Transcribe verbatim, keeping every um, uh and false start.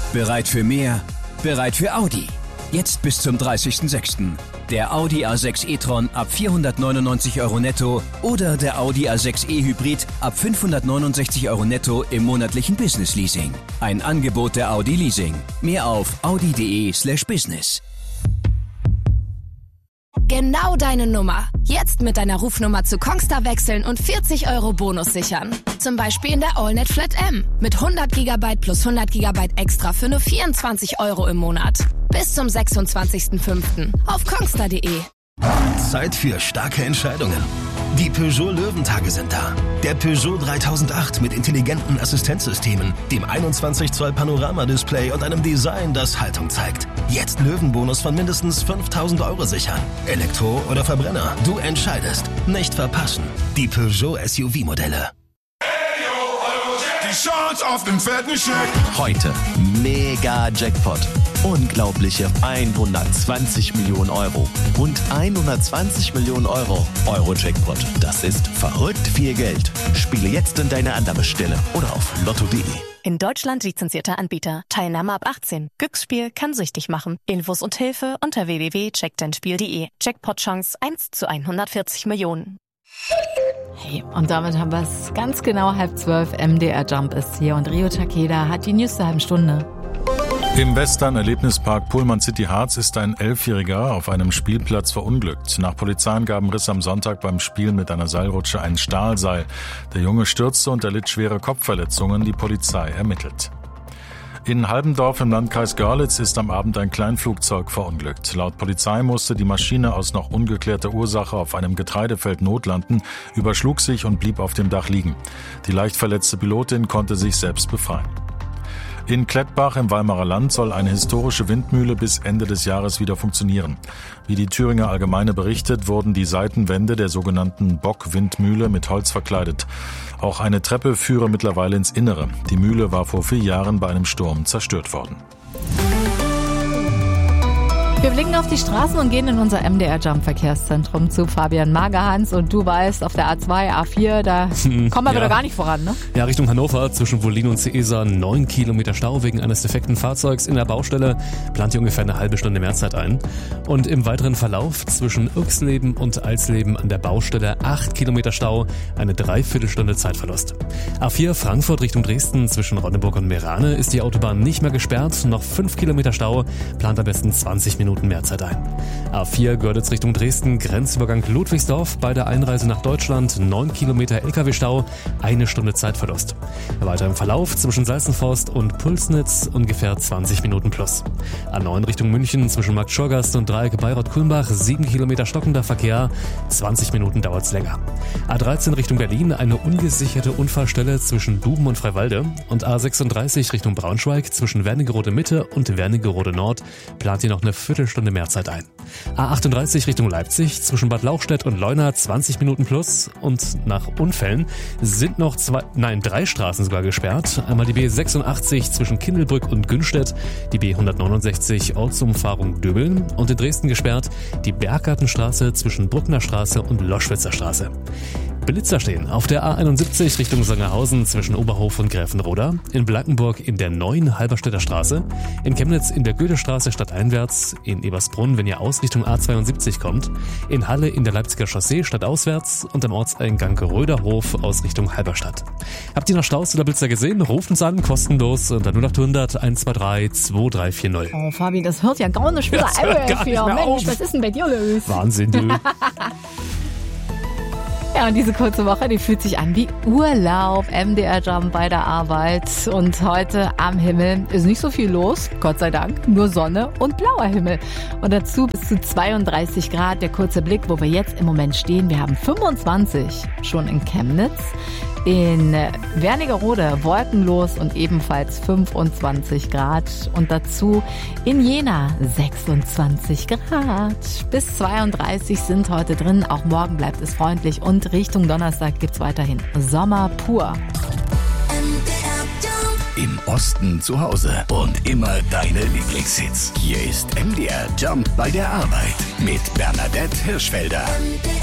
Bereit für mehr? Bereit für Audi. Jetzt bis zum dreißigsten sechsten Der Audi A sechs e-tron ab vierhundertneunundneunzig Euro netto oder der Audi A sechs e-Hybrid ab fünfhundertneunundsechzig Euro netto im monatlichen Business-Leasing. Ein Angebot der Audi Leasing. Mehr auf audi.de slash business. Genau deine Nummer. Jetzt mit deiner Rufnummer zu Kongstar wechseln und vierzig Euro Bonus sichern. Zum Beispiel in der AllNet Flat M mit hundert Gigabyte plus hundert Gigabyte extra für nur vierundzwanzig Euro im Monat. Bis zum sechsundzwanzigsten fünften auf kongstar punkt de. Zeit für starke Entscheidungen. Die Peugeot Löwentage sind da. Der Peugeot dreitausendacht mit intelligenten Assistenzsystemen, dem einundzwanzig Zoll Panoramadisplay und einem Design, das Haltung zeigt. Jetzt Löwenbonus von mindestens fünftausend Euro sichern. Elektro oder Verbrenner, du entscheidest. Nicht verpassen. Die Peugeot S U V-Modelle. Die Chance auf den fetten Scheck. Heute mega Jackpot. Unglaubliche hundertzwanzig Millionen Euro. Rund hundertzwanzig Millionen Euro. Euro-Jackpot. Das ist verrückt viel Geld. Spiele jetzt in deine Annahmestelle oder auf lotto punkt de. In Deutschland lizenzierter Anbieter. Teilnahme ab achtzehn. Glücksspiel kann süchtig machen. Infos und Hilfe unter w w w punkt check dein spiel punkt de. Jackpot-Chance eins zu hundertvierzig Millionen. Hey, und damit haben wir es ganz genau halb zwölf. M D R Jump ist hier und Rio Takeda hat die News zur halben Stunde. Im Western-Erlebnispark Pullman City Harz ist ein Elfjähriger auf einem Spielplatz verunglückt. Nach Polizeiangaben riss am Sonntag beim Spielen mit einer Seilrutsche ein Stahlseil. Der Junge stürzte und erlitt schwere Kopfverletzungen. Die Polizei ermittelt. In Halbendorf im Landkreis Görlitz ist am Abend ein Kleinflugzeug verunglückt. Laut Polizei musste die Maschine aus noch ungeklärter Ursache auf einem Getreidefeld notlanden, überschlug sich und blieb auf dem Dach liegen. Die leicht verletzte Pilotin konnte sich selbst befreien. In Klettbach im Weimarer Land soll eine historische Windmühle bis Ende des Jahres wieder funktionieren. Wie die Thüringer Allgemeine berichtet, wurden die Seitenwände der sogenannten Bock-Windmühle mit Holz verkleidet. Auch eine Treppe führe mittlerweile ins Innere. Die Mühle war vor vier Jahren bei einem Sturm zerstört worden. Wir blicken auf die Straßen und gehen in unser M D R Jump Verkehrszentrum zu Fabian Magerhans. Und du weißt, auf der A zwei, A vier, da kommen wir ja. wieder gar nicht voran, ne? Ja, Richtung Hannover, zwischen Wollin und Ceesa, neun Kilometer Stau wegen eines defekten Fahrzeugs in der Baustelle. Plant hier ungefähr eine halbe Stunde Mehrzeit ein. Und im weiteren Verlauf zwischen Irxleben und Alsleben an der Baustelle acht Kilometer Stau, eine Dreiviertelstunde Zeitverlust. A vier Frankfurt Richtung Dresden, zwischen Ronneburg und Meerane ist die Autobahn nicht mehr gesperrt. Noch fünf Kilometer Stau, plant am besten zwanzig Minuten Mehrzeit ein. A vier Görlitz Richtung Dresden, Grenzübergang Ludwigsdorf, bei der Einreise nach Deutschland neun Kilometer L K W-Stau, eine Stunde Zeitverlust. Weiter im Verlauf zwischen Salzenforst und Pulsnitz ungefähr zwanzig Minuten plus. A neun Richtung München zwischen Markt Schorgast und Dreieck Bayreuth-Kulmbach, sieben Kilometer stockender Verkehr, zwanzig Minuten dauert's länger. A dreizehn Richtung Berlin, eine ungesicherte Unfallstelle zwischen Duben und Freiwalde und A sechsunddreißig Richtung Braunschweig zwischen Wernigerode Mitte und Wernigerode Nord plant hier noch eine Viertelstunde Mehrzeit ein. A achtunddreißig Richtung Leipzig zwischen Bad Lauchstädt und Leuna zwanzig Minuten plus und nach Unfällen sind noch zwei, nein, drei Straßen sogar gesperrt. Einmal die B sechsundachtzig zwischen Kindelbrück und Günstedt, die B hundertneunundsechzig Ortsumfahrung Döbeln und in Dresden gesperrt die Berggartenstraße zwischen Bruckner Straße und Loschwitzer Straße. Blitzer stehen auf der A einundsiebzig Richtung Sangerhausen zwischen Oberhof und Gräfenroda, in Blankenburg in der neuen Halberstädter Straße, in Chemnitz in der Goethestraße stadteinwärts, in Ebersbrunn, wenn ihr aus Richtung A zweiundsiebzig kommt, in Halle in der Leipziger Chaussee stadtauswärts und am Ortseingang Röderhof aus Richtung Halberstadt. Habt ihr noch Staus oder Blitzer gesehen? Ruft uns an, kostenlos unter null acht hundert eins zwei drei zwei drei vier null. Oh, Fabi, das hört ja gar nicht wieder Das hört gar nicht mehr Mensch, auf. was ist denn bei dir los? Wahnsinn, du. Ja, und diese kurze Woche, die fühlt sich an wie Urlaub. M D R Jump bei der Arbeit. Und heute am Himmel ist nicht so viel los, Gott sei Dank. Nur Sonne und blauer Himmel. Und dazu bis zu zweiunddreißig Grad. Der kurze Blick, wo wir jetzt im Moment stehen. Wir haben fünfundzwanzig schon in Chemnitz. In Wernigerode wolkenlos und ebenfalls fünfundzwanzig Grad. Und dazu in Jena sechsundzwanzig Grad. Bis zweiunddreißig sind heute drin. Auch morgen bleibt es freundlich. Und Richtung Donnerstag gibt's weiterhin Sommer pur. Im Osten zu Hause und immer deine Lieblingshits. Hier ist M D R Jump bei der Arbeit mit Bernadette Hirschfelder.